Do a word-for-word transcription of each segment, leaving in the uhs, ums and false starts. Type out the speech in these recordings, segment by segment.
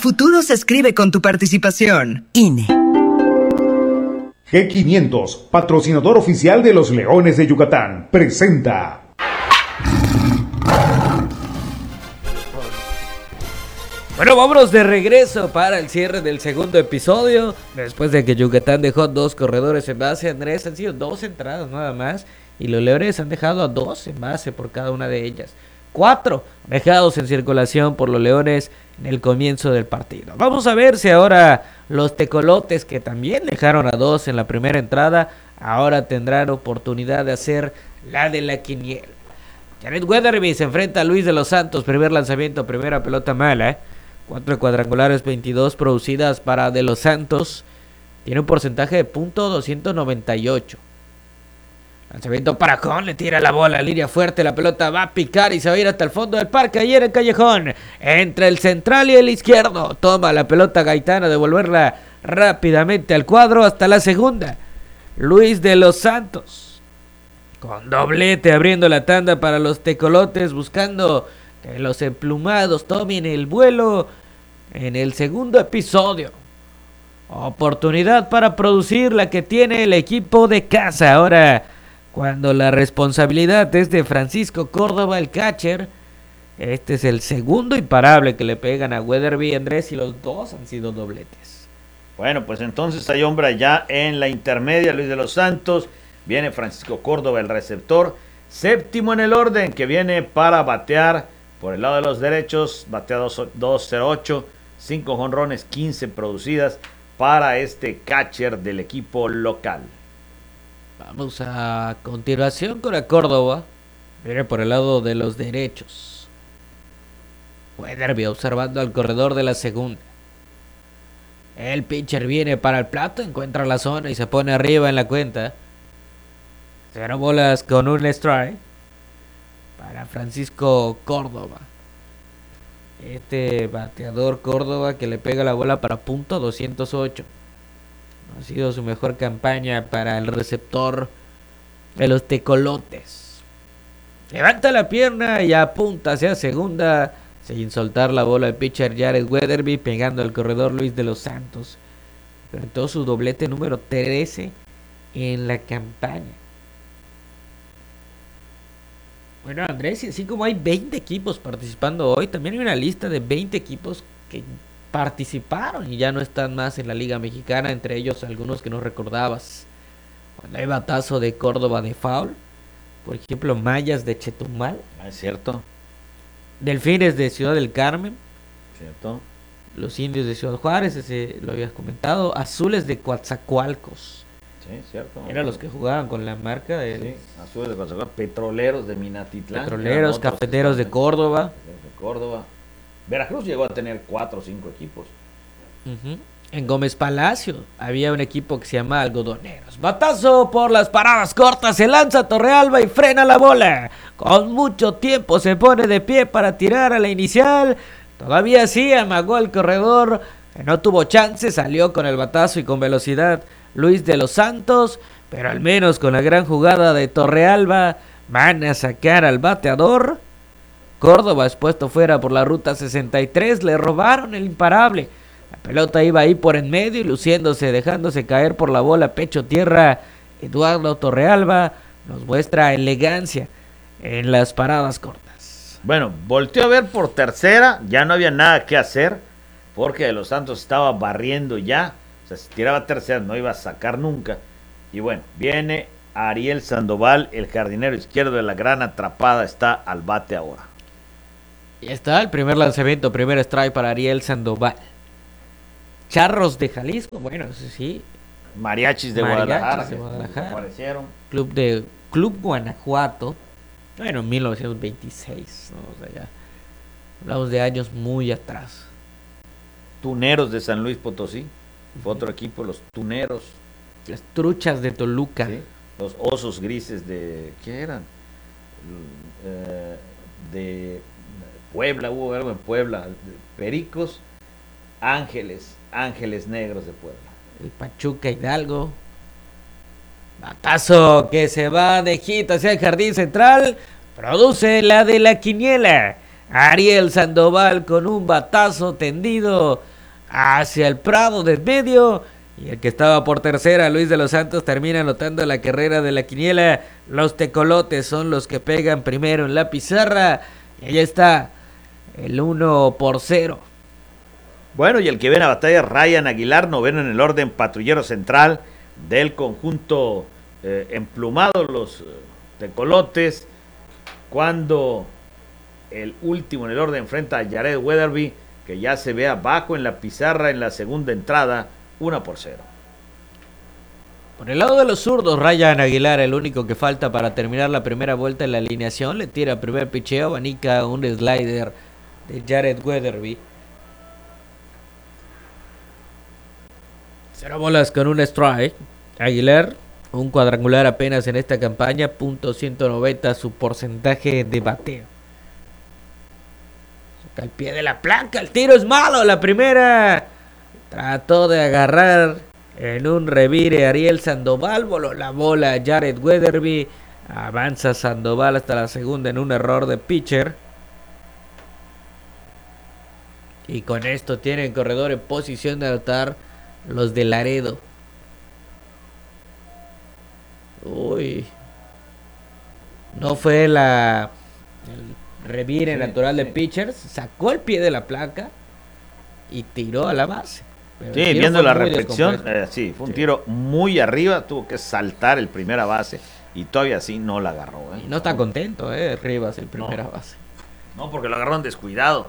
futuro se escribe con tu participación. I N E. G quinientos, patrocinador oficial de los Leones de Yucatán, presenta. Bueno, vámonos de regreso para el cierre del segundo episodio. Después de que Yucatán dejó dos corredores en base, Andrés, han sido dos entradas nada más. Y los Leones han dejado a dos en base por cada una de ellas. Cuatro dejados en circulación por los Leones en el comienzo del partido. Vamos a ver si ahora los Tecolotes, que también dejaron a dos en la primera entrada, ahora tendrán oportunidad de hacer la de la quiniela. Jared Weatherby se enfrenta a Luis de los Santos. Primer lanzamiento, primera pelota mala, ¿eh? Cuatro cuadrangulares, veintidós producidas para De los Santos. Tiene un porcentaje de punto doscientos noventa y ocho. Lanzamiento para Con, le tira la bola, línea fuerte, la pelota va a picar y se va a ir hasta el fondo del parque. Ayer el callejón, entre el central y el izquierdo. Toma la pelota Gaitán, a devolverla rápidamente al cuadro hasta la segunda. Luis de los Santos, con doblete abriendo la tanda para los Tecolotes, buscando que los emplumados tomen el vuelo en el segundo episodio. Oportunidad para producir la que tiene el equipo de casa. Ahora, cuando la responsabilidad es de Francisco Córdoba, el catcher, este es el segundo imparable que le pegan a Weatherby, Andrés, y los dos han sido dobletes. Bueno, pues entonces hay hombre ya en la intermedia, Luis de los Santos. Viene Francisco Córdoba, el receptor. Séptimo en el orden, que viene para batear por el lado de los derechos. Batea dos cero ocho, cinco jonrones, quince producidas para este catcher del equipo local. Vamos a continuación con a Córdoba. Viene por el lado de los derechos. Weatherby observando al corredor de la segunda. El pitcher viene para el plato, encuentra la zona y se pone arriba en la cuenta. Cero bolas con un strike para Francisco Córdoba. Este bateador Córdoba que le pega la bola para punto doscientos ocho. Ha sido su mejor campaña para el receptor de los Tecolotes. Levanta la pierna y apunta hacia segunda, sin soltar la bola el pitcher Jared Weatherby, pegando al corredor Luis de los Santos. Enfrentó su doblete número trece en la campaña. Bueno, Andrés, y así como hay veinte equipos participando hoy, también hay una lista de veinte equipos que participaron y ya no están más en la Liga Mexicana, entre ellos algunos que no recordabas. Cuando hay batazo de Córdoba de foul, por ejemplo, Mayas de Chetumal. Ah, es cierto. Delfines de Ciudad del Carmen. Cierto. Los Indios de Ciudad Juárez, ese lo habías comentado. Azules de Coatzacoalcos. Sí, cierto. Eran los que jugaban con la marca de sí, Azules de Coatzacoalcos. Petroleros de Minatitlán. Petroleros, Cafeteros de Córdoba. De Córdoba. Veracruz llegó a tener cuatro o cinco equipos. Uh-huh. En Gómez Palacio había un equipo que se llama Algodoneros. Batazo por las paradas cortas, se lanza Torrealba y frena la bola. Con mucho tiempo se pone de pie para tirar a la inicial. Todavía sí amagó el corredor, que no tuvo chance, salió con el batazo y con velocidad Luis de los Santos, pero al menos con la gran jugada de Torrealba van a sacar al bateador. Córdoba es puesto fuera por la ruta sesenta y tres, le robaron el imparable. La pelota iba ahí por en medio y luciéndose, dejándose caer por la bola pecho tierra. Eduardo Torrealba nos muestra elegancia en las paradas cortas. Bueno, volteó a ver por tercera, ya no había nada que hacer, porque De los Santos estaba barriendo ya. O sea, si tiraba tercera no iba a sacar nunca. Y bueno, viene Ariel Sandoval, el jardinero izquierdo de la gran atrapada, está al bate ahora. Y está el primer lanzamiento, primer strike para Ariel Sandoval. Charros de Jalisco, bueno, eso sí. Mariachis de Mariachis Guadalajara, de Guadalajara. Aparecieron. Club de Club Guanajuato. Bueno, mil novecientos veintiséis, ¿no? O sea, ya hablamos de años muy atrás. Tuneros de San Luis Potosí, fue otro equipo, los Tuneros. Las Truchas de Toluca. ¿Sí? Los Osos Grises de, ¿qué eran? Eh, de Puebla, hubo algo en Puebla, Pericos, Ángeles, Ángeles Negros de Puebla. El Pachuca Hidalgo. Batazo que se va de hit hacia el jardín central. Produce la de la quiniela. Ariel Sandoval con un batazo tendido hacia el Prado del medio. Y el que estaba por tercera, Luis de los Santos, termina anotando la carrera de la quiniela. Los tecolotes son los que pegan primero en la pizarra. Y ahí está el uno por cero. Bueno, y el que viene a batalla, Ryan Aguilar, noveno en el orden, patrullero central del conjunto eh, emplumado, los eh, tecolotes. Cuando el último en el orden enfrenta a Jared Weatherby, que ya se ve abajo en la pizarra en la segunda entrada. Una por cero. Por el lado de los zurdos, Ryan Aguilar, el único que falta para terminar la primera vuelta en la alineación, le tira primer picheo, abanica un slider de Jared Weatherby. Cero bolas con un strike. Aguilar, un cuadrangular apenas en esta campaña, punto ciento noventa su porcentaje de bateo. Saca el pie de la placa, el tiro es malo, la primera. Trató de agarrar en un revire Ariel Sandoval, voló la bola Jared Weatherby. Avanza Sandoval hasta la segunda en un error de pitcher. Y con esto tienen corredor en posición de anotar los de Laredo. Uy. No fue la el revire sí, natural sí. de pitchers. Sacó el pie de la placa y tiró a la base. Pero sí, viendo la repetición, eh, sí, fue un sí. tiro muy arriba, tuvo que saltar el primera base y todavía así no la agarró. ¿eh? Y no está contento, eh, Rivas, el primera no. base. No, porque lo agarraron descuidado.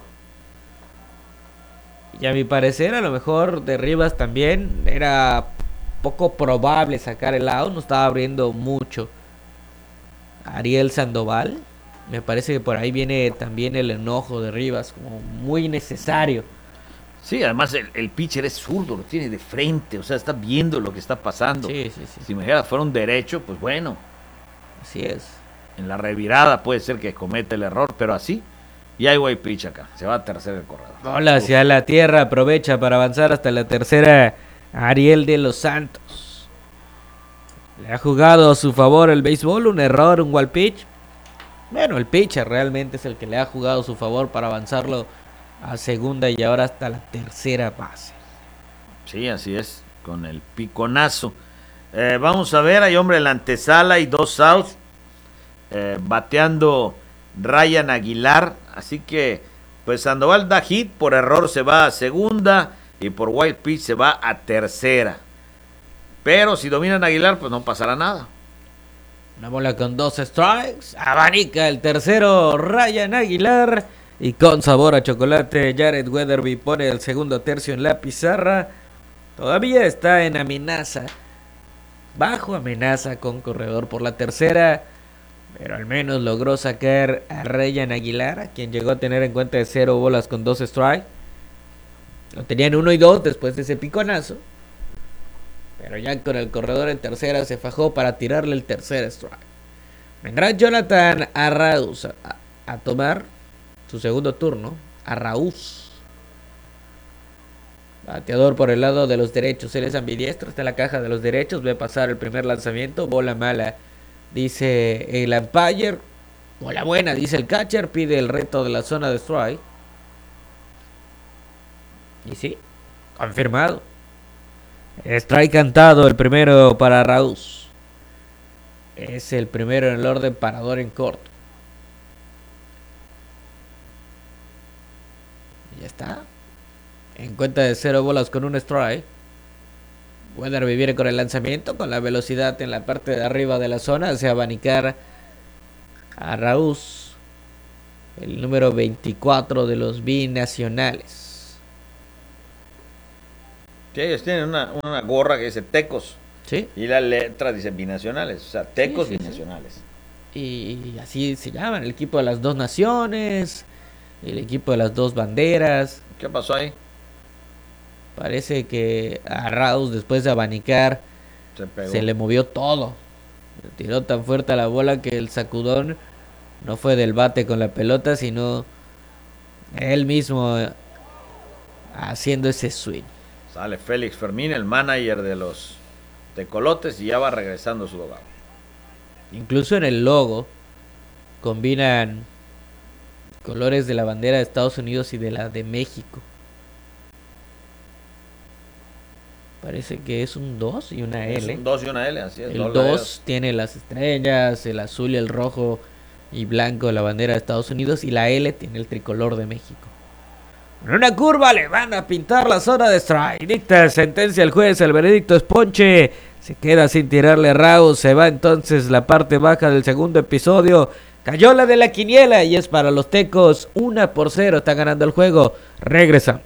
Y a mi parecer, a lo mejor de Rivas también era poco probable sacar el out, no estaba abriendo mucho. Ariel Sandoval, me parece que por ahí viene también el enojo de Rivas, como muy necesario. Sí, además el, el pitcher es zurdo, lo tiene de frente, o sea, está viendo lo que está pasando. Sí, sí, sí. Si me dijera fuera un derecho, pues bueno. Así es. En la revirada puede ser que cometa el error, pero así. Y hay way pitch acá, se va a tercer el corredor. Bola hacia la tierra, aprovecha para avanzar hasta la tercera Ariel de los Santos. Le ha jugado a su favor el béisbol, un error, un wall pitch. Bueno, el pitcher realmente es el que le ha jugado a su favor para avanzarlo a segunda y ahora hasta la tercera base. Sí, así es, con el piconazo. Eh, vamos a ver, hay hombre en la antesala y dos outs. Eh, bateando Ryan Aguilar. Así que, pues Sandoval da hit, por error se va a segunda y por wild pitch se va a tercera. Pero si dominan Aguilar, pues no pasará nada. Una bola con dos strikes. Abanica el tercero Ryan Aguilar. Y con sabor a chocolate, Jared Weatherby pone el segundo tercio en la pizarra. Todavía está en amenaza. Bajo amenaza con corredor por la tercera. Pero al menos logró sacar a Ryan Aguilar, a quien llegó a tener en cuenta de cero bolas con dos strikes. Lo tenían uno y dos después de ese piconazo. Pero ya con el corredor en tercera se fajó para tirarle el tercer strike. Vendrá Jonathan Arauz a, a tomar su segundo turno. Arauz. Bateador por el lado de los derechos. Él es ambidiestro. Está en la caja de los derechos. Ve pasar el primer lanzamiento. Bola mala, dice el umpire. Bola buena, dice el catcher. Pide el reto de la zona de strike. Y sí, confirmado. Strike cantado, el primero para Arauz. Es el primero en el orden, parador en corto. Y ya está. En cuenta de cero bolas con un strike. Weatherby viene con el lanzamiento, con la velocidad en la parte de arriba de la zona, hacia abanicar a Arauz, el número veinticuatro de los binacionales. Sí, ellos tienen una, una gorra que dice Tecos. Sí. Y la letra dice binacionales, o sea, Tecos sí, sí, binacionales. Sí. Y así se llaman, el equipo de las dos naciones, el equipo de las dos banderas. ¿Qué pasó ahí? Parece que a Arauz, después de abanicar, se, pegó. se le movió todo. Le tiró tan fuerte a la bola que el sacudón no fue del bate con la pelota, sino él mismo haciendo ese swing. Sale Félix Fermín, el manager de los Tecolotes, y ya va regresando a su hogar. Incluso en el logo combinan colores de la bandera de Estados Unidos y de la de México. Parece que es un dos y una L. Es un dos y una L, así es. El dos tiene las estrellas, el azul y el rojo y blanco de la bandera de Estados Unidos, y la L tiene el tricolor de México. En una curva le van a pintar la zona de strike. Dicta sentencia el juez, el veredicto es ponche. Se queda sin tirarle a Raúl. Se va entonces la parte baja del segundo episodio. Cayó la de la quiniela y es para los tecos. Una por cero está ganando el juego. Regresamos.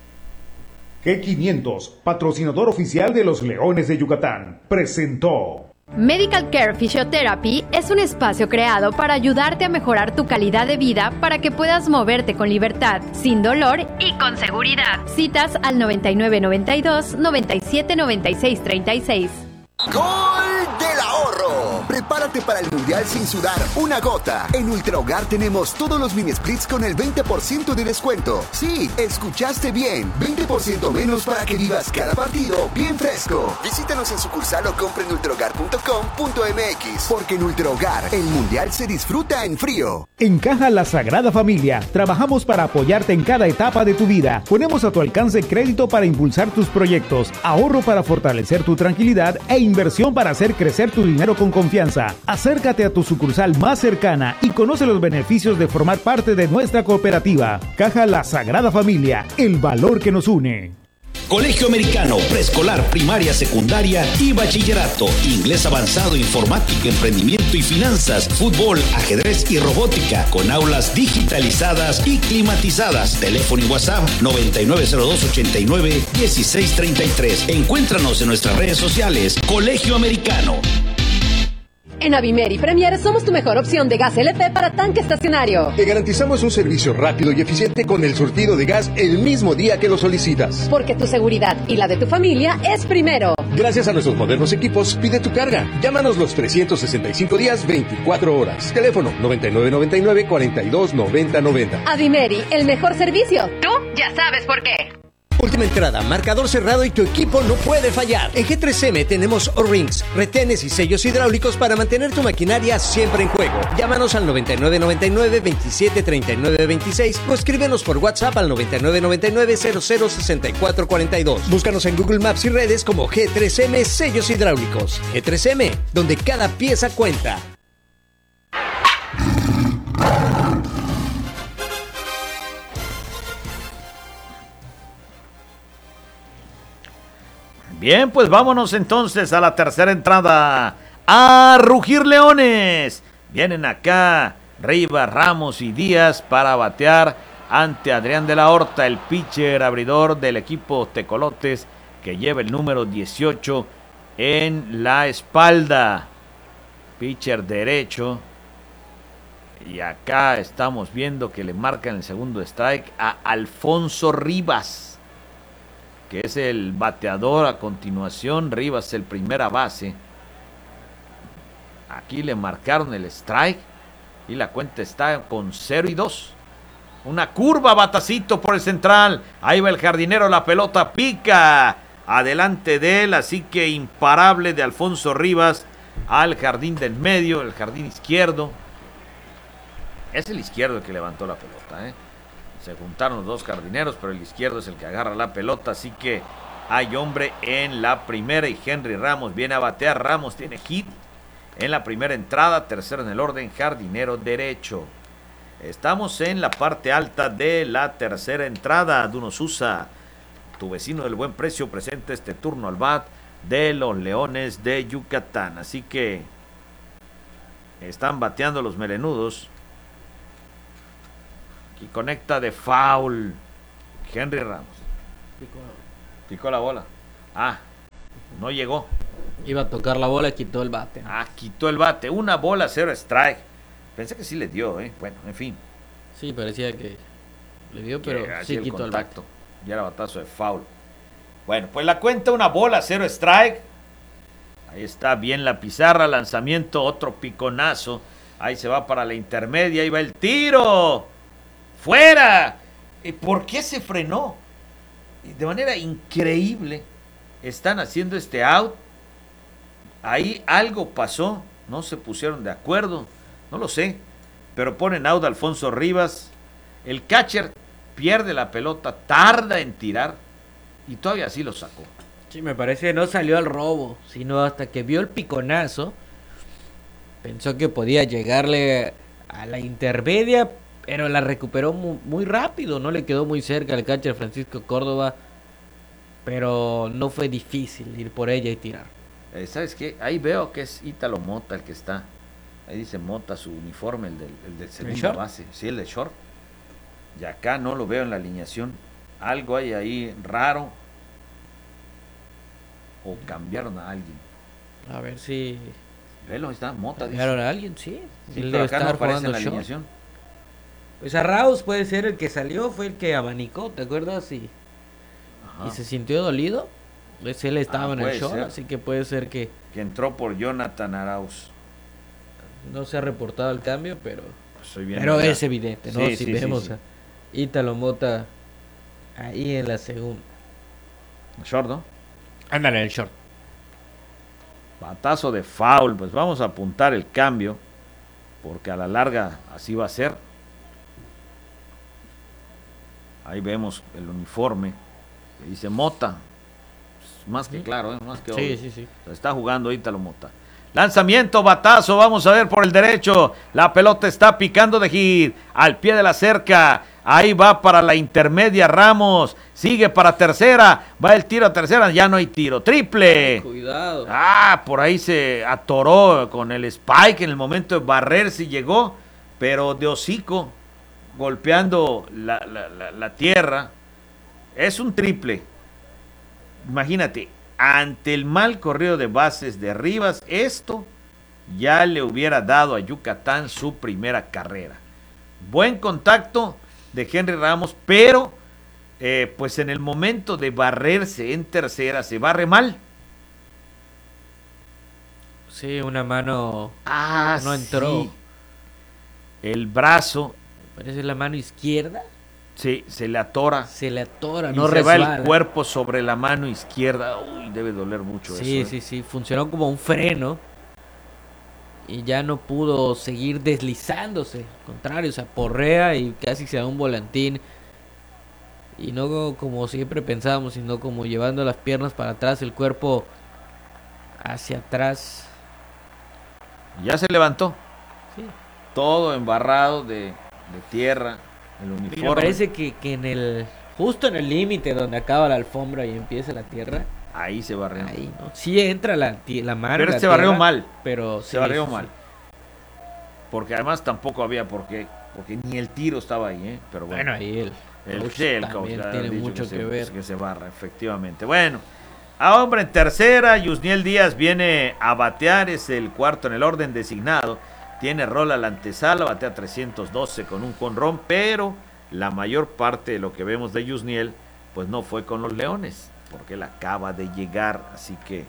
G quinientos, patrocinador oficial de los Leones de Yucatán, presentó. Medical Care Physiotherapy es un espacio creado para ayudarte a mejorar tu calidad de vida para que puedas moverte con libertad, sin dolor y con seguridad. Citas al noventa y nueve noventa y dos, noventa y siete noventa y seis treinta y seis. ¡Gol del ahorro! Prepárate para el Mundial sin sudar una gota. En Ultra Hogar tenemos todos los mini splits con el veinte por ciento de descuento. Sí, escuchaste bien. veinte por ciento menos para que vivas cada partido bien fresco. Visítanos en sucursal o compra en ultra hogar punto com punto m x. Porque en Ultra Hogar el Mundial se disfruta en frío. En Caja La Sagrada Familia, trabajamos para apoyarte en cada etapa de tu vida. Ponemos a tu alcance crédito para impulsar tus proyectos, ahorro para fortalecer tu tranquilidad e inversión para hacer crecer tu dinero con confianza. Acércate a tu sucursal más cercana y conoce los beneficios de formar parte de nuestra cooperativa. Caja La Sagrada Familia, el valor que nos une. Colegio Americano, preescolar, primaria, secundaria y bachillerato. Inglés avanzado, informática, emprendimiento y finanzas, fútbol, ajedrez y robótica, con aulas digitalizadas y climatizadas. Teléfono y WhatsApp noventa y nueve cero dos ochenta y nueve dieciséis treinta y tres. Encuéntranos en nuestras redes sociales. Colegio Americano. En Avimer y Premier somos tu mejor opción de gas L P para tanque estacionario. Te garantizamos un servicio rápido y eficiente con el surtido de gas el mismo día que lo solicitas. Porque tu seguridad y la de tu familia es primero. Gracias a nuestros modernos equipos, pide tu carga. Llámanos los trescientos sesenta y cinco días, veinticuatro horas. Teléfono noventa y nueve noventa y nueve cuarenta y dos noventa noventa. Avimeri, el mejor servicio. Tú ya sabes por qué. Última entrada, marcador cerrado y tu equipo no puede fallar. En G tres M tenemos O-Rings, retenes y sellos hidráulicos para mantener tu maquinaria siempre en juego. Llámanos al noventa y nueve noventa y nueve veintisiete treinta y nueve veintiséis o escríbenos por WhatsApp al noventa y nueve noventa y nueve cero cero sesenta y cuatro cuarenta y dos. Búscanos en Google Maps y redes como G tres M Sellos Hidráulicos. G tres M, donde cada pieza cuenta. Bien, pues vámonos entonces a la tercera entrada. A rugir leones. Vienen acá Rivas, Ramos y Díaz para batear ante Adrián de la Horta, el pitcher abridor del equipo Tecolotes, que lleva el número dieciocho en la espalda. Pitcher derecho. Y acá estamos viendo que le marcan el segundo strike a Alfonso Rivas, que es el bateador a continuación. Rivas el primera base. Aquí le marcaron el strike y la cuenta está con cero y dos. Una curva, batacito por el central. Ahí va el jardinero, la pelota pica adelante de él, así que imparable de Alfonso Rivas al jardín del medio, el jardín izquierdo. Es el izquierdo el que levantó la pelota, ¿eh? Se juntaron los dos jardineros, pero el izquierdo es el que agarra la pelota, así que hay hombre en la primera y Henry Ramos viene a batear. Ramos tiene hit en la primera entrada, tercero en el orden, jardinero derecho. Estamos en la parte alta de la tercera entrada. Duno Sousa, tu vecino del buen precio, presenta este turno al bat de los Leones de Yucatán. Así que están bateando los melenudos. Y conecta de foul Henry Ramos. Picó, Picó la bola. Ah, no llegó. Iba a tocar la bola y quitó el bate. Ah, quitó el bate. Una bola, cero strike. Pensé que sí le dio, ¿eh? Bueno, en fin. Sí, parecía que le dio, pero sí el quitó contacto. el bate. Ya era batazo de foul. Bueno, pues la cuenta, una bola, cero strike. Ahí está bien la pizarra. Lanzamiento, otro piconazo. Ahí se va para la intermedia. Ahí va el tiro. ¡Fuera! ¿Por qué se frenó? De manera increíble están haciendo este out. Ahí algo pasó. No se pusieron de acuerdo. No lo sé. Pero ponen out a Alfonso Rivas. El catcher pierde la pelota. Tarda en tirar. Y todavía así lo sacó. Sí, me parece que no salió al robo, sino hasta que vio el piconazo, pensó que podía llegarle a la intermedia, pero la recuperó muy, muy rápido, no le quedó muy cerca al catcher Francisco Córdoba, pero no fue difícil ir por ella y tirar. Eh, ¿Sabes qué? Ahí veo que es Ítalo Mota el que está. Ahí dice Mota su uniforme, el del, el del segunda base. Sí, el de short. Y acá no lo veo en la alineación. Algo hay ahí raro. O cambiaron a alguien. A ver si... Velo, ahí está, Mota. ¿Cambiaron dice. a alguien? Sí. Sí, Él pero debe acá no estar aparece en jugando la short. alineación. Pues a Raus puede ser el que salió, fue el que abanicó, ¿te acuerdas? Y, y se sintió dolido. Pues él estaba Ah, en el puede show, ser. así que puede ser que Que entró por Jonathan Arauz. no se ha reportado el cambio, pero Estoy viendo pero acá. es evidente, ¿no? Sí, si sí, vemos sí, sí. a Ítalo Mota ahí en la segunda. Short, ¿no? Ándale, en el short. Batazo de foul. Pues vamos a apuntar el cambio. Porque a la larga así va a ser. Ahí vemos el uniforme. Que dice Mota. Pues más que claro, ¿eh? Más que Sí, obvio. sí, sí. Se está jugando Ítalo Mota. Lanzamiento, batazo, vamos a ver por el derecho. La pelota está picando de hit. Al pie de la cerca. Ahí va para la intermedia Ramos. Sigue para tercera. Va el tiro a tercera. Ya no hay tiro. Triple. Cuidado. Ah, por ahí se atoró con el spike en el momento de barrer si llegó. Pero de hocico. Golpeando la, la, la, la tierra. Es un triple. Imagínate. Ante el mal corrido de bases de Rivas, esto ya le hubiera dado a Yucatán su primera carrera. Buen contacto de Henry Ramos, pero eh, pues en el momento de barrerse en tercera, se barre mal. Sí, una mano Ah, no entró. sí. El brazo, Parece la mano izquierda. sí, se le atora. Se le atora, Y no se resbala. va el cuerpo sobre la mano izquierda. Uy, debe doler mucho Sí, eso. ¿eh? sí, sí, funcionó como un freno y ya no pudo seguir deslizándose, al contrario, se aporrea y casi se da un volantín y no como siempre pensábamos, sino como llevando las piernas para atrás, el cuerpo hacia atrás. Ya se levantó. Sí. Todo embarrado de, de tierra, el Y uniforme. me parece que, que en el justo en el límite donde acaba la alfombra y empieza la tierra, Ahí se barrió. ahí, ¿no? Sí entra la, ti- la mano. Pero la se barrió tierra, mal. Pero Se sí, barrió sí, mal. sí. Porque además tampoco había por qué. Porque ni el tiro estaba ahí, ¿eh? Pero bueno. Bueno, ahí el, el, coach sí, el también coach, ya tiene han dicho mucho que, que se, ver. que se barra, efectivamente. Bueno. A hombre en tercera, Yusniel Díaz viene a batear, es el cuarto en el orden designado. Tiene rol a la antesala, batea trescientos doce con un jonrón, pero la mayor parte de lo que vemos de Yusniel, pues no fue con los Leones, porque él acaba de llegar, así que...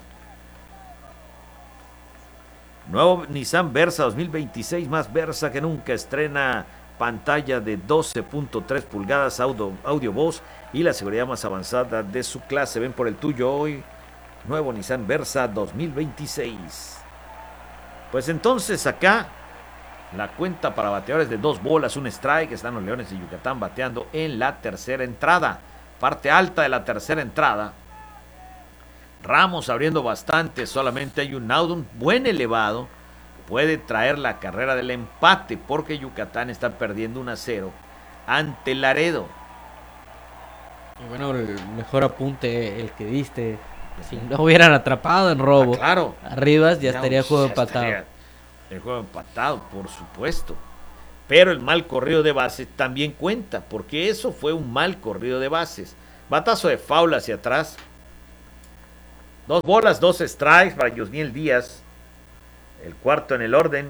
Nuevo Nissan Versa dos mil veintiséis, más Versa que nunca, estrena pantalla de doce punto tres pulgadas, audio, audio voz y la seguridad más avanzada de su clase. Ven por el tuyo hoy, nuevo Nissan Versa dos mil veintiséis. Pues entonces acá la cuenta para bateadores de dos bolas, un strike. Están los Leones de Yucatán bateando en la tercera entrada, parte alta de la tercera entrada. Ramos abriendo bastante, solamente hay un out, un buen elevado, puede traer la carrera del empate porque Yucatán está perdiendo uno a cero ante Laredo. Y bueno, el mejor apunte el que diste, si no hubieran atrapado en robo, Ah, claro, arriba ya, Ya, estaría el juego ya empatado. estaría el juego empatado, por supuesto. Pero el mal corrido de bases también cuenta, porque eso fue un mal corrido de bases. Batazo de foul hacia atrás. Dos bolas, dos strikes para Yusniel Díaz. El cuarto en el orden.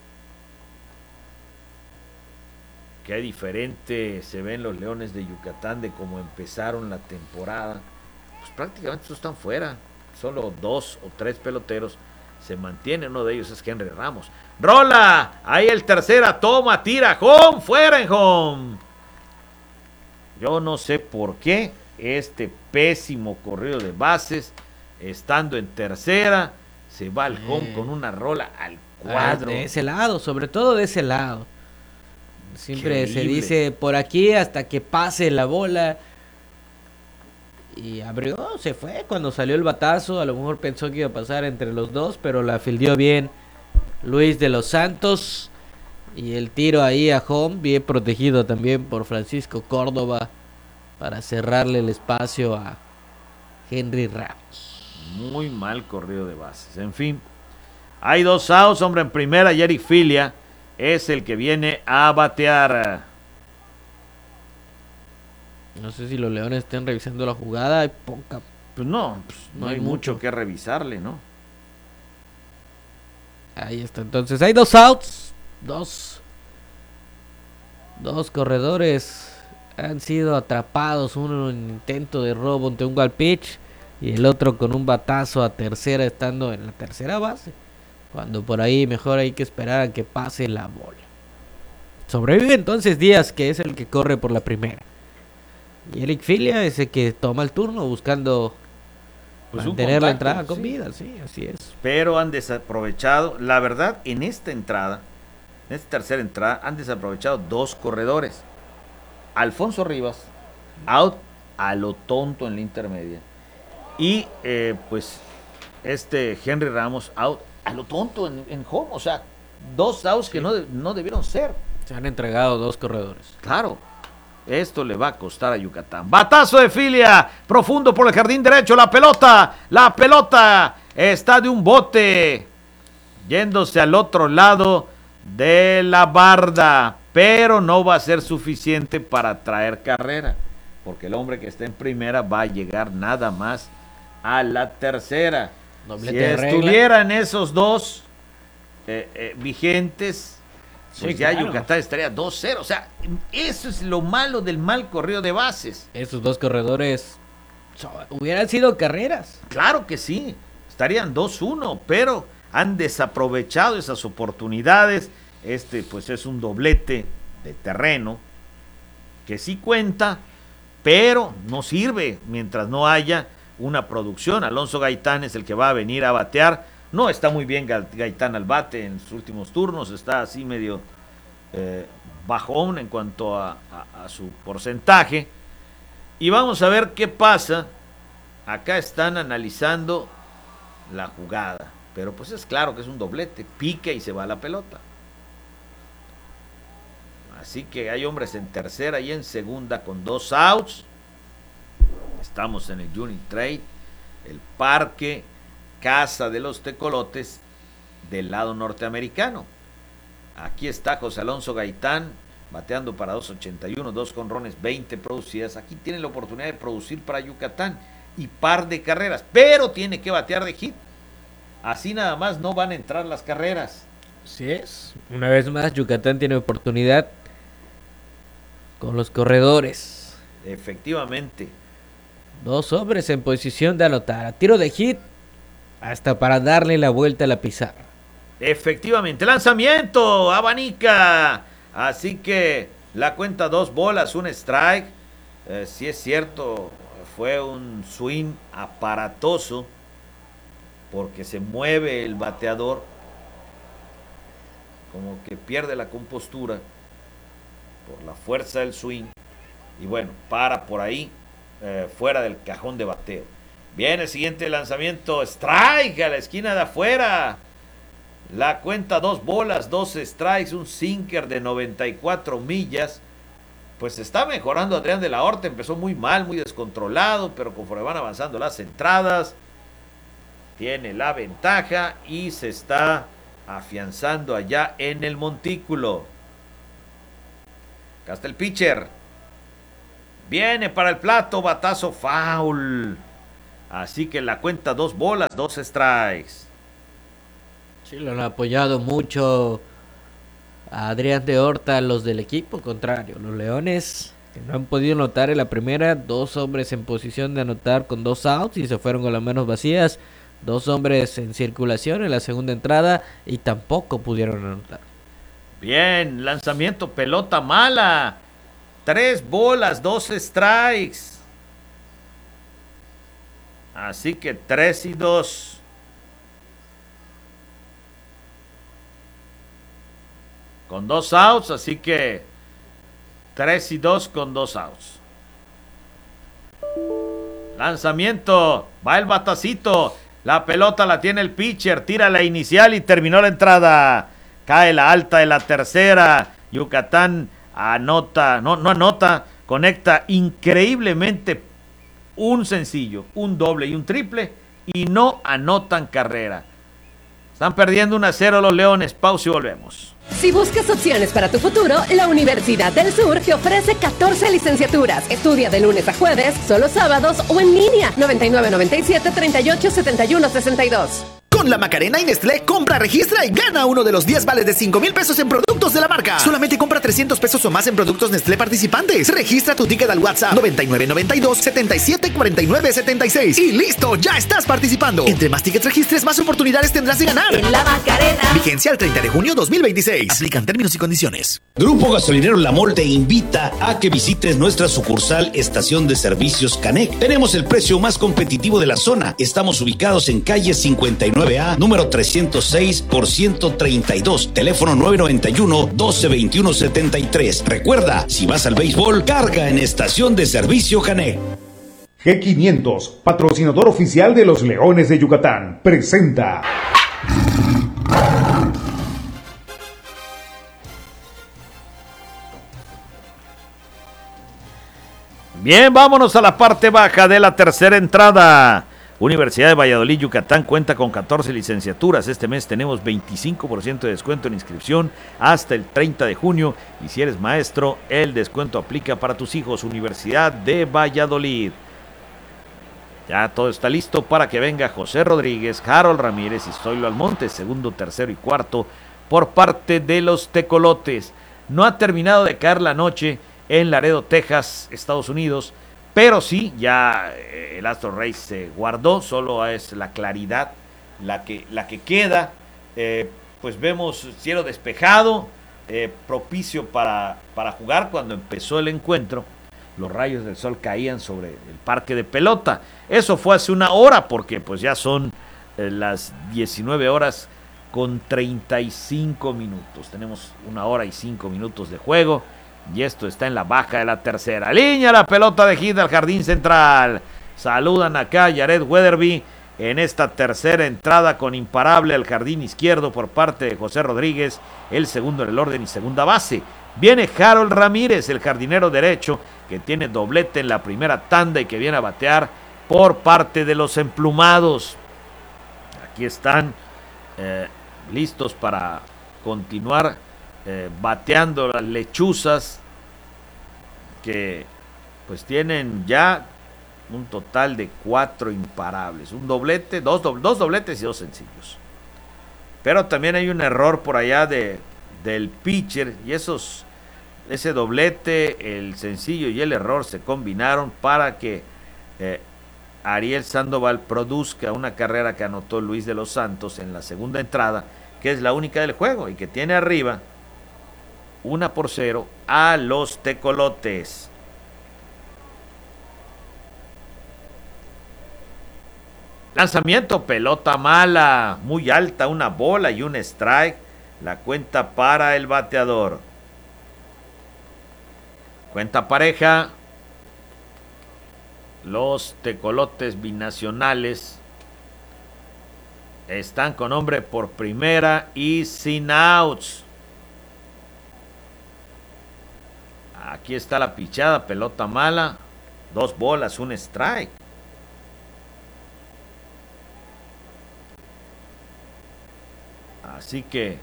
Qué diferente se ven los Leones de Yucatán de cómo empezaron la temporada. Pues prácticamente todos están fuera. Solo dos o tres peloteros se mantienen. Uno de ellos es Henry Ramos. Rola, ahí el tercera, toma, tira, home, fuera en home. Yo no sé por qué este pésimo corrido de bases, estando en tercera, se va al home Eh. con una rola al Ah, cuadro. de ese lado, sobre todo de ese lado. Siempre se Increíble. dice por aquí hasta que pase la bola. y abrió, se fue cuando salió el batazo. A lo mejor pensó que iba a pasar entre los dos, pero la fildeó bien Luis de los Santos. Y el tiro ahí a home, bien protegido también por Francisco Córdoba para cerrarle el espacio a Henry Ramos. Muy mal corrido de bases. En fin, hay dos outs, hombre en primera, y Eric Filia es el que viene a batear. No sé si los Leones estén revisando la jugada, hay poca. Pues no, pues no, no hay, hay mucho, mucho que revisarle, ¿no? Ahí está, entonces hay dos outs. Dos, dos corredores han sido atrapados, uno en intento de robo ante un wild pitch y el otro con un batazo a tercera estando en la tercera base, cuando por ahí mejor hay que esperar a que pase la bola. Sobrevive entonces Díaz, que es el que corre por la primera, y Eric Filia es el que toma el turno buscando pues mantener contacto, la entrada con sí. vida, sí, así es. Pero han desaprovechado, la verdad, en esta entrada En esta tercera entrada han desaprovechado dos corredores. Alfonso Rivas, out a lo tonto en la intermedia. Y eh, pues este Henry Ramos, out a lo tonto en, en home. O sea, dos outs sí. que no, no debieron ser. Se han entregado dos corredores. Claro, esto le va a costar a Yucatán. Batazo de Filia, profundo por el jardín derecho. La pelota, la pelota está de un bote, yéndose al otro lado de la barda, pero no va a ser suficiente para traer carrera, porque el hombre que está en primera va a llegar nada más a la tercera. Doblete si estuvieran esos dos eh, eh, vigentes, pues sí, ya claro. Yucatán estaría dos cero. O sea, eso es lo malo del mal corrido de bases. Esos dos corredores hubieran sido carreras. Claro que sí, estarían dos uno, pero han desaprovechado esas oportunidades. Este pues es un doblete de terreno que sí cuenta, pero no sirve mientras no haya una producción. Alonso Gaitán es el que va a venir a batear. No está muy bien Gaitán al bate en sus últimos turnos, está así medio eh, bajón en cuanto a, a, a su porcentaje. Y vamos a ver qué pasa. Acá están analizando la jugada, pero pues es claro que es un doblete, pica y se va la pelota. Así que hay hombres en tercera y en segunda con dos outs. Estamos en el Unit Trade, el parque Casa de los Tecolotes del lado norteamericano. Aquí está José Alonso Gaitán bateando para dos ochenta y uno, dos jonrones, veinte producidas. Aquí tiene la oportunidad de producir para Yucatán y par de carreras, pero tiene que batear de hit. Así nada más no van a entrar las carreras. Así es. Una vez más Yucatán tiene oportunidad con los corredores. Efectivamente. Dos hombres en posición de anotar. A tiro de hit hasta para darle la vuelta a la pizarra. Efectivamente. Lanzamiento. Abanica. Así que la cuenta dos bolas, un strike. Eh, si es cierto, fue un swing aparatoso porque se mueve el bateador. Como que pierde la compostura por la fuerza del swing, y bueno, para por ahí, eh, fuera del cajón de bateo. Viene el siguiente lanzamiento, strike a la esquina de afuera. La cuenta dos bolas, dos strikes, un sinker de noventa y cuatro millas. Pues está mejorando Adrián de la Horta, empezó muy mal, muy descontrolado, pero conforme van avanzando las entradas, tiene la ventaja y se está afianzando allá en el montículo. Acá está el pitcher. Viene para el plato, batazo foul. Así que la cuenta dos bolas, dos strikes. Sí, lo han apoyado mucho a Adrián de Horta, los del equipo contrario. Los Leones, que no han podido anotar en la primera, dos hombres en posición de anotar con dos outs y se fueron con las manos vacías. Dos hombres en circulación en la segunda entrada y tampoco pudieron anotar. Bien, lanzamiento, pelota mala. Tres bolas, dos strikes. Así que tres y dos. Con dos outs, así que tres y dos con dos outs. Lanzamiento, va el batacito, la pelota la tiene el pitcher, tira la inicial y terminó la entrada. Cae la alta de la tercera. Yucatán anota, no, no anota, conecta increíblemente un sencillo, un doble y un triple y no anotan carrera. Están perdiendo uno a cero los Leones. Pausa y volvemos. Si buscas opciones para tu futuro, la Universidad del Sur te ofrece catorce licenciaturas. Estudia de lunes a jueves, solo sábados o en línea. noventa y nueve noventa y siete treinta y ocho setenta y uno sesenta y dos. Con la Macarena y Nestlé, compra, registra y gana uno de los diez vales de cinco mil pesos en productos de la marca. Solamente compra trescientos pesos o más en productos Nestlé participantes. Registra tu ticket al WhatsApp noventa y nueve noventa y dos setenta y siete cuarenta y nueve setenta y seis. Y listo, ya estás participando. Entre más tickets registres, más oportunidades tendrás de ganar. En la Macarena. Vigencia al treinta de junio dos mil veintiséis. Aplican términos y condiciones. Grupo Gasolinero La Mol te invita a que visites nuestra sucursal Estación de Servicios Canec. Tenemos el precio más competitivo de la zona. Estamos ubicados en calle cincuenta y nueve A, número trescientos seis por ciento treinta y dos, teléfono nueve noventa y uno doce veintiuno setenta y tres. Recuerda, si vas al béisbol, carga en Estación de Servicio Canec. G quinientos, patrocinador oficial de los Leones de Yucatán, presenta. Bien, vámonos a la parte baja de la tercera entrada. Universidad de Valladolid, Yucatán cuenta con catorce licenciaturas. Este mes tenemos veinticinco por ciento de descuento en inscripción hasta el treinta de junio. Y si eres maestro, el descuento aplica para tus hijos. Universidad de Valladolid. Ya todo está listo para que venga José Rodríguez, Harold Ramírez y Zoilo Almonte, segundo, tercero y cuarto por parte de los Tecolotes. No ha terminado de caer la noche en Laredo, Texas, Estados Unidos, pero sí, ya eh, el Astro Rey se guardó, solo es la claridad la que, la que queda. Eh, pues vemos cielo despejado, eh, propicio para, para jugar. Cuando empezó el encuentro, los rayos del sol caían sobre el parque de pelota. Eso fue hace una hora, porque pues ya son eh, las diecinueve horas con treinta y cinco minutos. Tenemos una hora y cinco minutos de juego. Y esto está en la baja de la tercera. Línea la pelota de hit al jardín central. Saludan acá a Jared Weatherby en esta tercera entrada con imparable al jardín izquierdo por parte de José Rodríguez. El segundo en el orden y segunda base. Viene Harold Ramírez, el jardinero derecho, que tiene doblete en la primera tanda y que viene a batear por parte de los emplumados. Aquí están eh, listos para continuar Eh, bateando las lechuzas, que pues tienen ya un total de cuatro imparables, un doblete, dos, do, dos dobletes y dos sencillos. Pero también hay un error por allá de del pitcher, y esos ese doblete, el sencillo y el error se combinaron para que eh, Ariel Sandoval produzca una carrera que anotó Luis de los Santos en la segunda entrada, que es la única del juego y que tiene arriba una por cero a los Tecolotes. Lanzamiento, pelota mala, muy alta, una bola y un strike. La cuenta para el bateador. Cuenta pareja. Los Tecolotes binacionales están con hombre por primera y sin outs. Aquí está la pichada, pelota mala, dos bolas, un strike. Así que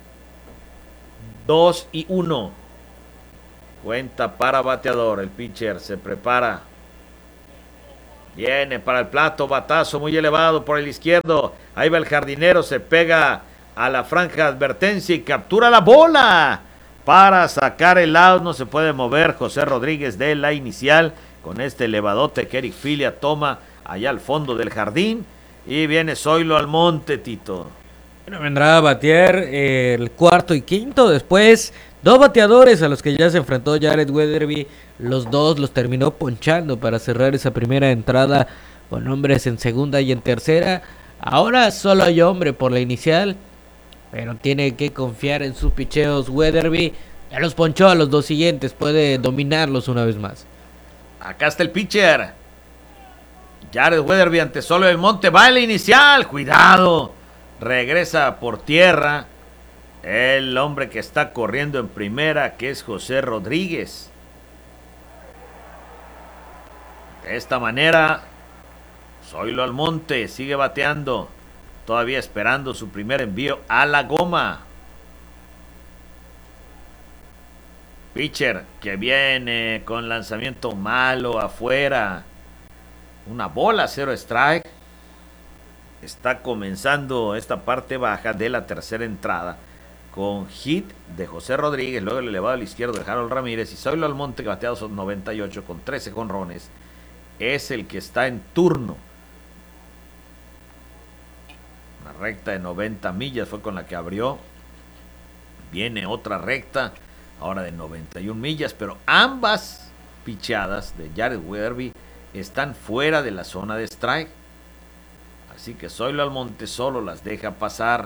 dos y uno. Cuenta para bateador. El pitcher se prepara. Viene para el plato, batazo muy elevado por el izquierdo. Ahí va el jardinero, se pega a la franja de advertencia y captura la bola. Para sacar el out, no se puede mover José Rodríguez de la inicial con este elevadote que Eric Filia toma allá al fondo del jardín. Y viene Zoilo Almonte, Tito. Bueno, vendrá a batear eh, el cuarto y quinto. Después, dos bateadores a los que ya se enfrentó Jared Weatherby. Los dos los terminó ponchando para cerrar esa primera entrada con hombres en segunda y en tercera. Ahora solo hay hombre por la inicial, pero tiene que confiar en sus picheos. Weatherby ya los ponchó a los dos siguientes, puede dominarlos una vez más. Acá está el pitcher. Jared Weatherby ante Solo del Monte. Va el inicial. Cuidado. Regresa por tierra. El hombre que está corriendo en primera, que es José Rodríguez. De esta manera, Zoilo Almonte sigue bateando. Todavía esperando su primer envío a la goma. Pitcher que viene con lanzamiento malo afuera. Una bola, cero strike. Está comenzando esta parte baja de la tercera entrada con hit de José Rodríguez, luego el elevado al izquierdo de Harold Ramírez y Zoilo Almonte, que bateado son noventa y ocho con trece jonrones. Es el que está en turno. Una recta de noventa millas fue con la que abrió. Viene otra recta, ahora de noventa y una millas, pero ambas pichadas de Jared Weatherby están fuera de la zona de strike. Así que Zoilo Almonte solo las deja pasar.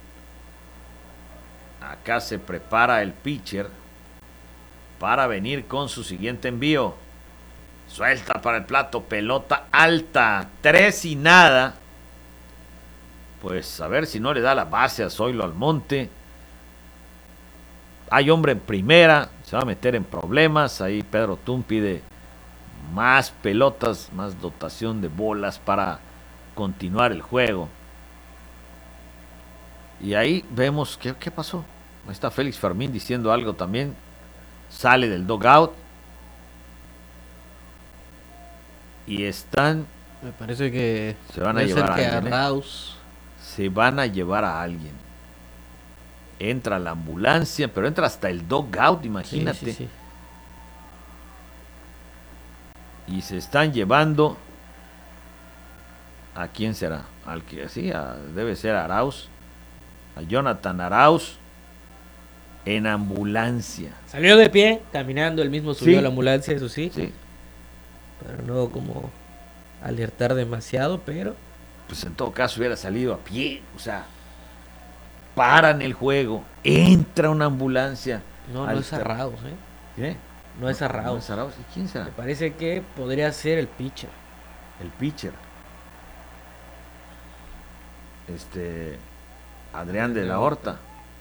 Acá se prepara el pitcher para venir con su siguiente envío. Suelta para el plato, pelota alta, tres y nada. Pues a ver si no le da la base a Zoilo Almonte. Hay hombre en primera, se va a meter en problemas. Ahí Pedro Tun pide más pelotas, más dotación de bolas para continuar el juego. Y ahí vemos qué, qué pasó. Ahí está Félix Fermín diciendo algo también. Sale del dugout. Y están. Me parece que se van a llevar a alguien. A ¿eh? Se van a llevar a alguien. Entra la ambulancia, pero entra hasta el dugout, imagínate. Sí, sí, sí. Y se están llevando. ¿A quién será? Al que sí, a, debe ser Arauz. A Jonathan Arauz en ambulancia. Salió de pie, caminando, él mismo subió sí. a la ambulancia, eso sí. Sí. Para no como alertar demasiado, pero pues en todo caso hubiera salido a pie, o sea, paran el juego, entra una ambulancia. No, no es Arauz, ¿eh? ¿Qué? No es Arauz. No es Arauz. ¿Y quién será? Me parece que podría ser el pitcher. El pitcher. Este Adrián de la Horta.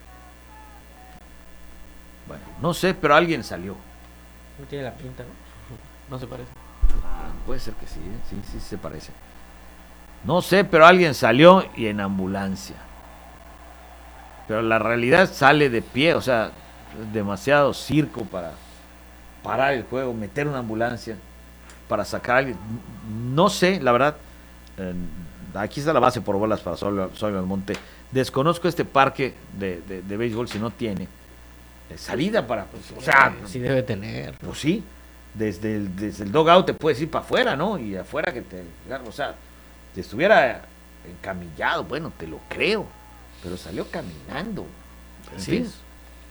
Bueno, no sé, pero alguien salió. No tiene la pinta, ¿no? No se parece. Ah, puede ser que sí, ¿eh? sí, sí se parece. No sé, pero alguien salió y en ambulancia. Pero la realidad sale de pie, o sea, demasiado circo para parar el juego, meter una ambulancia para sacar a alguien. No sé, la verdad. Eh, aquí está la base por bolas para Zoilo Almonte. Desconozco este parque de, de, de béisbol si no tiene eh, salida para, pues, o sea, sí debe tener. Pues sí, desde el, desde el dugout te puedes ir para afuera, ¿no? Y afuera que te, o sea, si estuviera encamillado, bueno, te lo creo, pero salió caminando. En Sí. fin.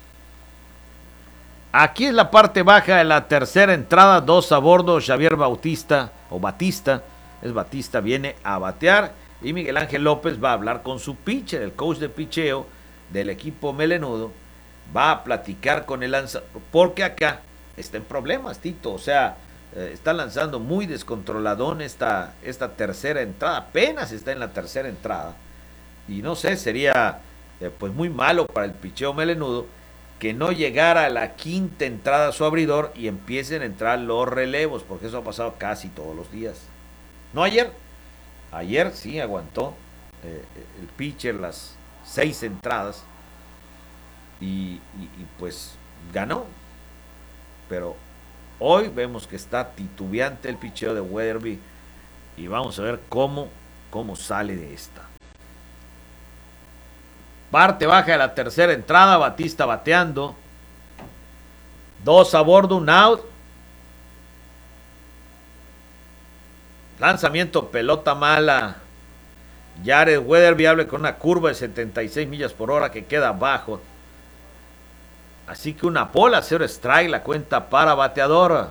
Aquí es la parte baja de la tercera entrada, dos a bordo. Xavier Bautista o Batista, es Batista, viene a batear y Miguel Ángel López va a hablar con su pitcher, el coach de picheo del equipo melenudo. Va a platicar con el lanzador, porque acá está en problemas, Tito. O sea, eh, está lanzando muy descontroladón esta, esta tercera entrada. Apenas está en la tercera entrada. Y no sé, sería eh, pues muy malo para el picheo melenudo que no llegara a la quinta entrada su abridor y empiecen a entrar los relevos, porque eso ha pasado casi todos los días. No ayer. Ayer sí aguantó eh, el pitcher las seis entradas. Y, y, y pues ganó, pero hoy vemos que está titubeante el picheo de Weatherby y vamos a ver cómo, cómo sale de esta parte baja de la tercera entrada. Batista bateando, dos a bordo, un out, lanzamiento, pelota mala. Jared Weatherby habla con una curva de setenta y seis millas por hora que queda abajo. Así que una bola, cero strike, la cuenta para bateador.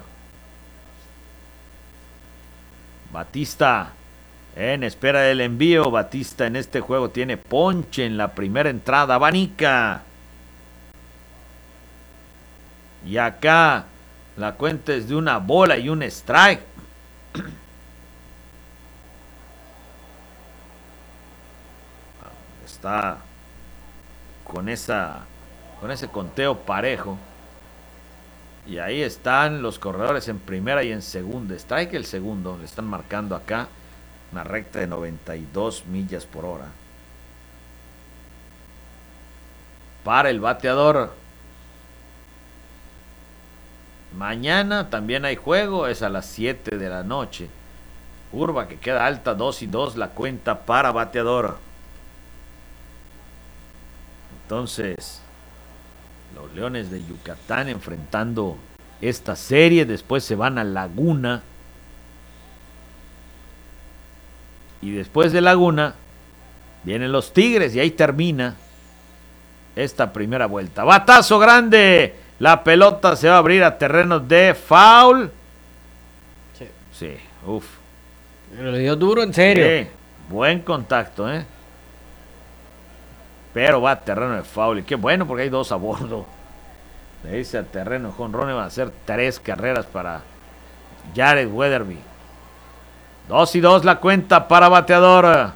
Batista en espera del envío. Batista en este juego tiene ponche en la primera entrada. Abanica. Y acá la cuenta es de una bola y un strike. está con esa con ese conteo parejo. Y ahí están los corredores en primera y en segunda. Strike el segundo, le están marcando acá una recta de noventa y dos millas por hora. Para el bateador. Mañana también hay juego, es a las siete de la noche. Curva que queda alta, dos y dos la cuenta para bateador. Entonces, los Leones de Yucatán enfrentando esta serie. Después se van a Laguna. Y después de Laguna vienen los Tigres y ahí termina esta primera vuelta. Batazo grande. La pelota se va a abrir a terrenos de foul. Sí. Sí, uff. Pero le dio duro, en serio. Sí, buen contacto, ¿eh? Pero va a terreno de foul. Y qué bueno porque hay dos a bordo. Le dice a terreno de jonrón, van a hacer tres carreras para Jared Weatherby. Dos y dos la cuenta para bateador.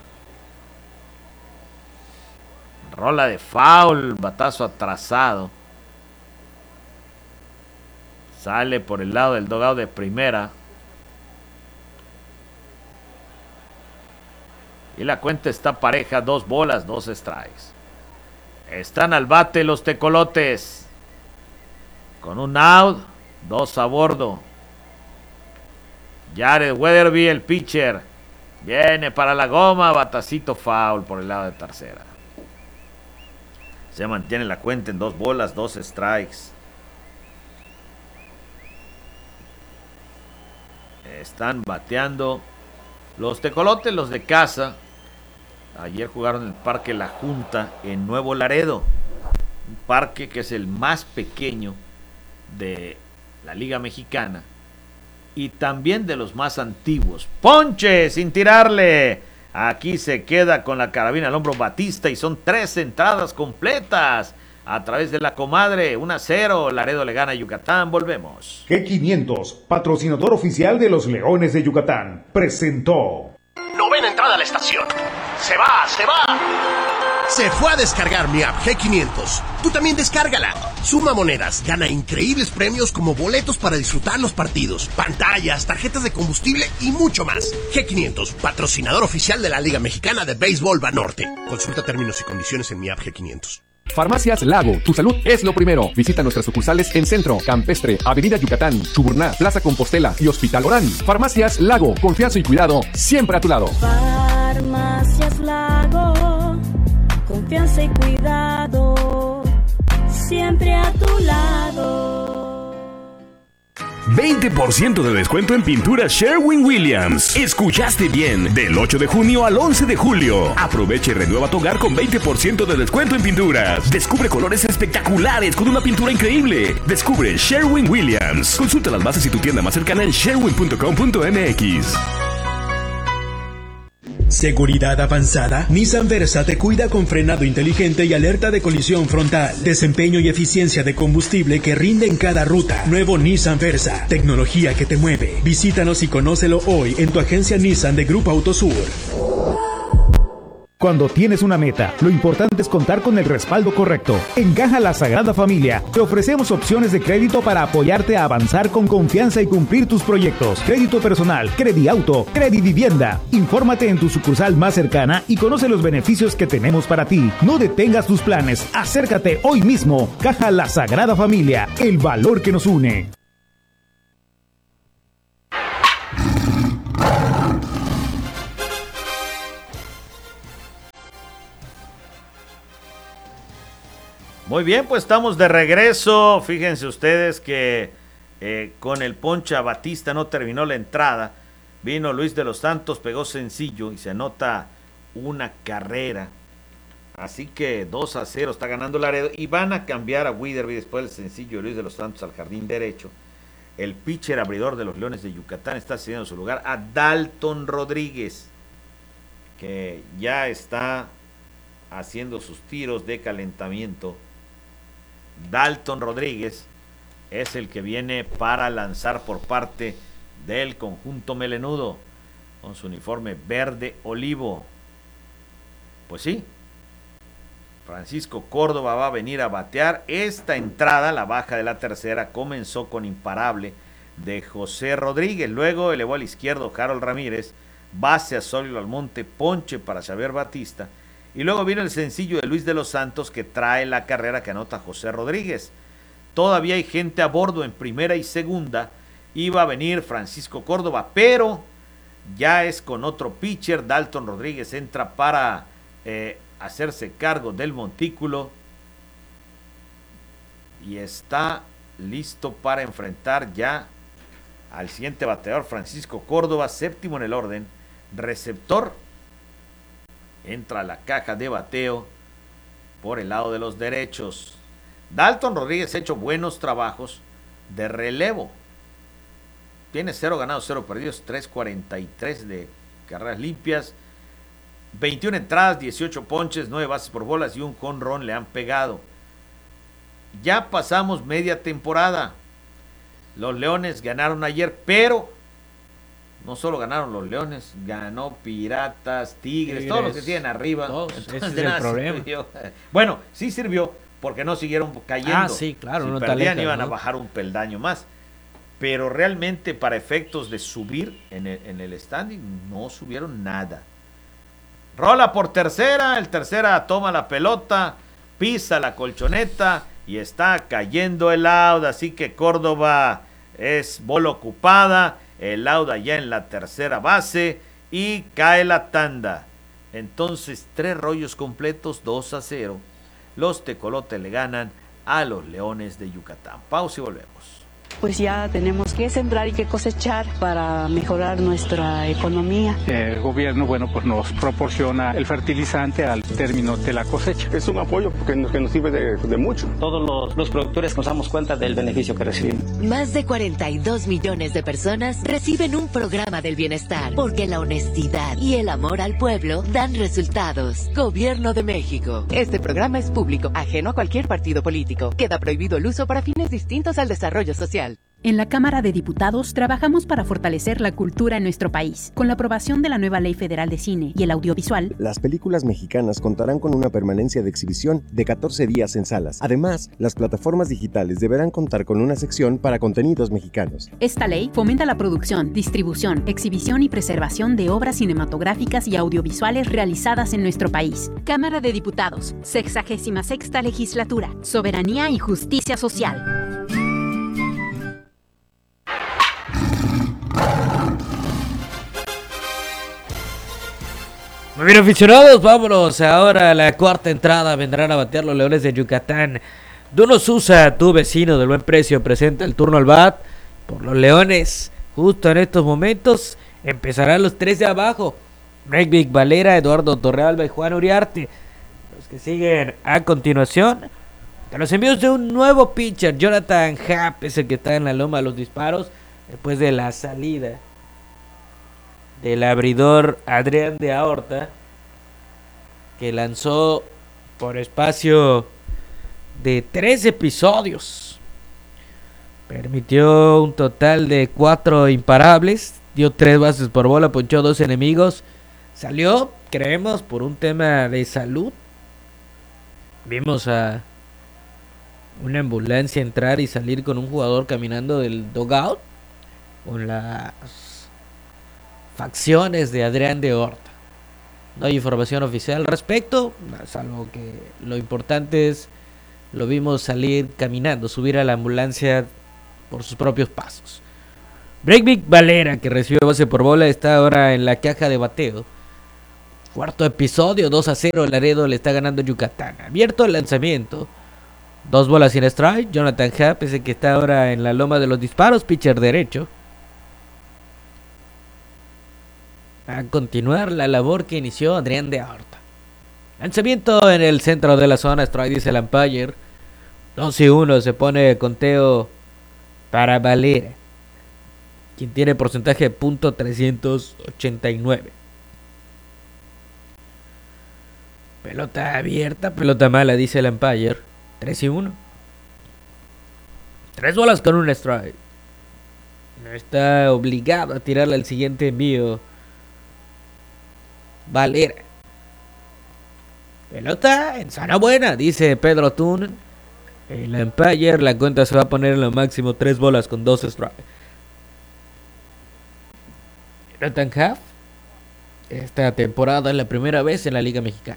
Rola de foul, batazo atrasado. Sale por el lado del dugout de primera. Y la cuenta está pareja, dos bolas, dos strikes. Están al bate los tecolotes. Con un out, dos a bordo. Jared Weatherby, el pitcher. Viene para la goma, batacito foul por el lado de tercera. Se mantiene la cuenta en dos bolas, dos strikes. Están bateando los tecolotes, los de casa. Ayer jugaron en el Parque La Junta en Nuevo Laredo. Un parque que es el más pequeño de la Liga Mexicana y también de los más antiguos. Ponche sin tirarle. Aquí se queda con la carabina al hombro Batista y son tres entradas completas. A través de la comadre, uno a cero, Laredo le gana a Yucatán. Volvemos. G quinientos, patrocinador oficial de los Leones de Yucatán, presentó. Novena entrada a la estación. Se va, se va. Se fue a descargar mi app G quinientos. Tú también descárgala. Suma monedas, gana increíbles premios como boletos para disfrutar los partidos, pantallas, tarjetas de combustible y mucho más. G quinientos, patrocinador oficial de la Liga Mexicana de Béisbol Banorte. Consulta términos y condiciones en mi app G quinientos. Farmacias Lago, tu salud es lo primero. Visita nuestras sucursales en Centro, Campestre, Avenida Yucatán, Chuburná, Plaza Compostela y Hospital Orán. Farmacias Lago, confianza y cuidado siempre a tu lado. Farmacias Lago, confianza y cuidado siempre a tu lado. veinte por ciento de descuento en pintura Sherwin-Williams. Escuchaste bien, del ocho de junio al once de julio. Aprovecha y renueva tu hogar con veinte por ciento de descuento en pinturas. Descubre colores espectaculares con una pintura increíble. Descubre Sherwin-Williams. Consulta las bases y tu tienda más cercana en sherwin punto com punto m x. ¿Seguridad avanzada? Nissan Versa te cuida con frenado inteligente y alerta de colisión frontal. Desempeño y eficiencia de combustible que rinde en cada ruta. Nuevo Nissan Versa. Tecnología que te mueve. Visítanos y conócelo hoy en tu agencia Nissan de Grupo Autosur. Cuando tienes una meta, lo importante es contar con el respaldo correcto. En Caja La Sagrada Familia, te ofrecemos opciones de crédito para apoyarte a avanzar con confianza y cumplir tus proyectos. Crédito personal, Crediauto, Credivivienda. Infórmate en tu sucursal más cercana y conoce los beneficios que tenemos para ti. No detengas tus planes, acércate hoy mismo. Caja La Sagrada Familia, el valor que nos une. Muy bien, pues estamos de regreso. Fíjense ustedes que eh, con el ponche a Batista no terminó la entrada. Vino Luis de los Santos, pegó sencillo y se anota una carrera. Así que dos a cero está ganando Laredo. Y van a cambiar a Weatherby después del sencillo de Luis de los Santos al jardín derecho. El pitcher abridor de los Leones de Yucatán está cediendo su lugar a Dalton Rodríguez, que ya está haciendo sus tiros de calentamiento. Dalton Rodríguez es el que viene para lanzar por parte del conjunto melenudo con su uniforme verde olivo. Pues sí, Francisco Córdoba va a venir a batear. Esta entrada, la baja de la tercera, comenzó con imparable de José Rodríguez. Luego elevó al izquierdo Harold Ramírez, base a Solio Almonte, ponche para Xavier Batista. Y luego viene el sencillo de Luis de los Santos que trae la carrera que anota José Rodríguez. Todavía hay gente a bordo en primera y segunda. Iba a venir Francisco Córdoba, pero ya es con otro pitcher. Dalton Rodríguez entra para eh, hacerse cargo del montículo y está listo para enfrentar ya al siguiente bateador, Francisco Córdoba, séptimo en el orden, receptor. Entra a la caja de bateo por el lado de los derechos. Dalton Rodríguez ha hecho buenos trabajos de relevo. Tiene cero ganados, cero perdidos, tres cuarenta y tres de carreras limpias, veintiuna entradas, dieciocho ponches, nueve bases por bolas y un jonrón le han pegado. Ya pasamos media temporada. Los Leones ganaron ayer, pero no solo ganaron los Leones, ganó Piratas, Tigres, Tigres todos los que tienen arriba. Todos, ese es el problema. Sirvió. Bueno, sí sirvió porque no siguieron cayendo. Ah, sí, claro. Si no perdían lejos, iban ¿no? a bajar un peldaño más. Pero realmente para efectos de subir en el, en el standing no subieron nada. Rola por tercera, el tercera toma la pelota, pisa la colchoneta y está cayendo el out, así que Córdoba es bola ocupada, el out ya en la tercera base y cae la tanda. Entonces tres rollos completos, dos a cero. Los tecolotes le ganan a los Leones de Yucatán. Pausa y volvemos. Pues ya tenemos que sembrar y que cosechar para mejorar nuestra economía. El gobierno, bueno, pues nos proporciona el fertilizante al término de la cosecha. Es un apoyo que nos, que nos sirve de, de mucho. Todos los, los productores nos damos cuenta del beneficio que recibimos. Más de cuarenta y dos millones de personas reciben un programa del bienestar, porque la honestidad y el amor al pueblo dan resultados. Gobierno de México. Este programa es público, ajeno a cualquier partido político. Queda prohibido el uso para fines distintos al desarrollo social. En la Cámara de Diputados trabajamos para fortalecer la cultura en nuestro país. Con la aprobación de la nueva Ley Federal de Cine y el Audiovisual, las películas mexicanas contarán con una permanencia de exhibición de catorce días en salas. Además, las plataformas digitales deberán contar con una sección para contenidos mexicanos. Esta ley fomenta la producción, distribución, exhibición y preservación de obras cinematográficas y audiovisuales realizadas en nuestro país. Cámara de Diputados, sexagésima sexta Legislatura, Soberanía y Justicia Social. Muy bien, aficionados, vámonos ahora a la cuarta entrada. Vendrán a batear los Leones de Yucatán. Dono Sousa, tu vecino del buen precio, presenta el turno al bat por los Leones. Justo en estos momentos empezarán los tres de abajo: Breivik Valera, Eduardo Torrealba y Juan Uriarte. Los que siguen a continuación, de los envíos de un nuevo pitcher, Jonathan Happ es el que está en la loma de los disparos después de la salida del abridor Adrián de Aorta, que lanzó por espacio de tres episodios. Permitió un total de cuatro imparables, dio tres bases por bola, ponchó dos enemigos. Salió, creemos, por un tema de salud. Vimos a una ambulancia entrar y salir con un jugador caminando del dugout con las facciones de Adrián de Horta. No hay información oficial al respecto, salvo que lo importante es lo vimos salir caminando, subir a la ambulancia por sus propios pasos. Breivik Valera, que recibió base por bola, está ahora en la caja de bateo. Cuarto episodio, dos a cero, Laredo le está ganando Yucatán. Abierto el lanzamiento, dos bolas sin strike. Jonathan Happ es el que está ahora en la loma de los disparos, pitcher derecho. A continuar la labor que inició Adrián de Aorta. Lanzamiento en el centro de la zona, strike, dice el umpire. dos y uno, se pone conteo para Valera, quien tiene porcentaje de punto trescientos ochenta y nueve. Pelota abierta, pelota mala, dice el umpire. tres y uno. Tres bolas con un strike. No está obligado a tirarle al siguiente envío Valera. Pelota en zona buena, dice Pedro Tun. En la Empire la cuenta se va a poner en lo máximo tres bolas con dos strikes. Jonathan Huff, esta temporada es la primera vez en la Liga Mexicana.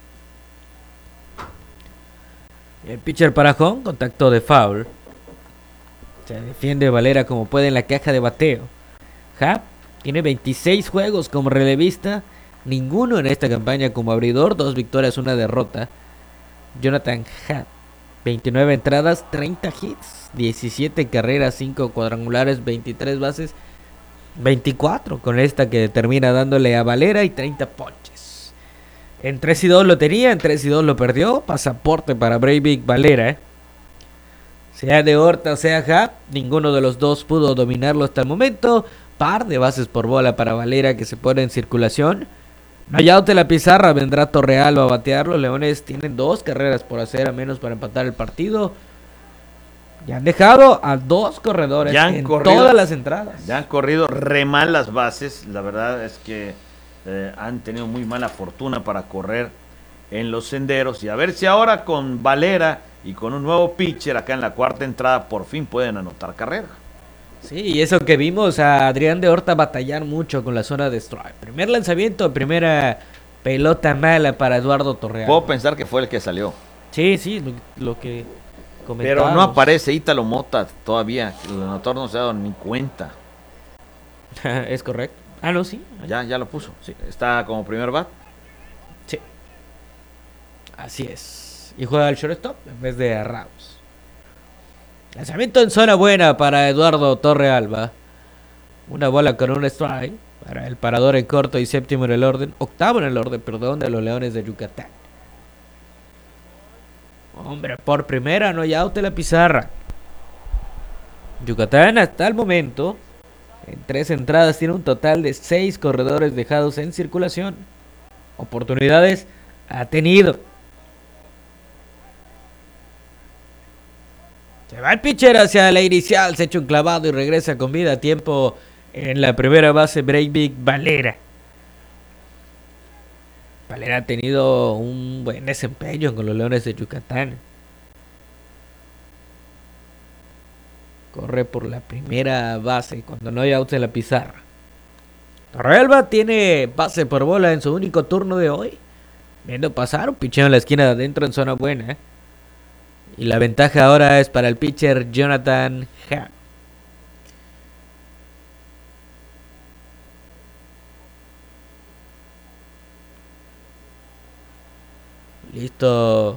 El pitcher para home, contacto de foul. Se defiende Valera como puede en la caja de bateo. Huff tiene veintiséis juegos como relevista, ninguno en esta campaña como abridor, dos victorias, una derrota. Jonathan Huff, veintinueve entradas, treinta hits, diecisiete carreras, cinco cuadrangulares, veintitrés bases, veinticuatro con esta que termina dándole a Valera y treinta ponches. En tres y dos lo tenía, en tres y dos lo perdió. Pasaporte para Breivik Valera, ¿eh? Sea de Horta, sea Huff, ninguno de los dos pudo dominarlo hasta el momento. Par de bases por bola para Valera que se pone en circulación. No hay out de la pizarra, vendrá Torrealba a batear. Los Leones tienen dos carreras por hacer a menos para empatar el partido. Ya han dejado a dos corredores en corrido, todas las entradas. Ya han corrido re mal las bases. La verdad es que eh, han tenido muy mala fortuna para correr en los senderos. Y a ver si ahora con Valera y con un nuevo pitcher acá en la cuarta entrada por fin pueden anotar carrera. Sí, y eso que vimos a Adrián de Horta batallar mucho con la zona de strike. Primer lanzamiento, primera pelota mala para Eduardo Torrealba. Puedo pensar que fue el que salió. Sí, sí, lo, lo que comentábamos. Pero no aparece Ítalo Mota todavía. El anotador no se ha dado ni cuenta. Es correcto. Ah, no, sí. Ya, ya lo puso. Sí. Está como primer bat. Sí. Así es. Y juega al shortstop en vez de a Raus. Lanzamiento en zona buena para Eduardo Torrealba. Una bola con un strike para el parador en corto y séptimo en el orden. Octavo en el orden, perdón, de los Leones de Yucatán. Hombre, por primera no hay out de la pizarra. Yucatán hasta el momento, en tres entradas, tiene un total de seis corredores dejados en circulación. Oportunidades ha tenido. Se va el pitcher hacia la inicial, se echa un clavado y regresa con vida a tiempo en la primera base Breivik Valera. Valera ha tenido un buen desempeño con los Leones de Yucatán. Corre por la primera base cuando no hay outs en la pizarra. Torrealba tiene base por bola en su único turno de hoy. Viendo pasar un picheo en la esquina de adentro en zona buena, ¿eh? Y la ventaja ahora es para el pitcher Jonathan Huff. Listo.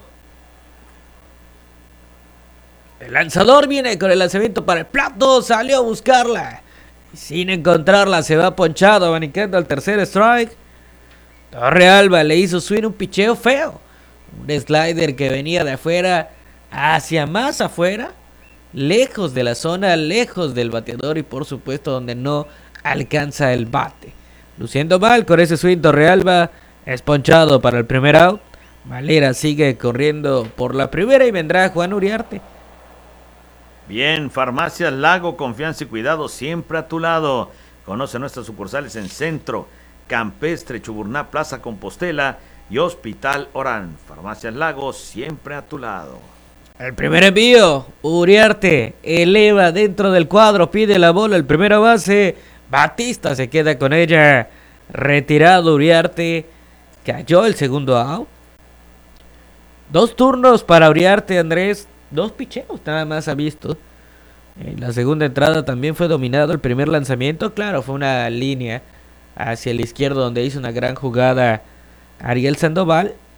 El lanzador viene con el lanzamiento para el plato. Salió a buscarla. Y sin encontrarla se va ponchado, abanicando al tercer strike. Torrealba le hizo swing un picheo feo. Un slider que venía de afuera hacia más afuera, lejos de la zona, lejos del bateador y por supuesto donde no alcanza el bate. Luciendo mal con ese swing, Torrealba es ponchado para el primer out. Valera sigue corriendo por la primera y vendrá Juan Uriarte. Bien, Farmacias Lago, confianza y cuidado siempre a tu lado. Conoce nuestras sucursales en Centro, Campestre, Chuburná, Plaza Compostela y Hospital Orán. Farmacias Lago, siempre a tu lado. El primer envío, Uriarte eleva dentro del cuadro, pide la bola, el primera base, Batista se queda con ella, retirado Uriarte, cayó el segundo out. Dos turnos para Uriarte, Andrés, dos picheos nada más ha visto. En la segunda entrada también fue dominado el primer lanzamiento, claro, fue una línea hacia el izquierdo donde hizo una gran jugada Ariel Sandoval.